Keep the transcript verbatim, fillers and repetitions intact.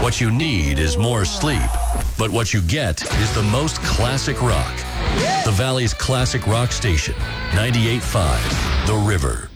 What you need is more sleep, but what you get is the most classic rock. The Valley's classic rock station, ninety-eight point five, The River.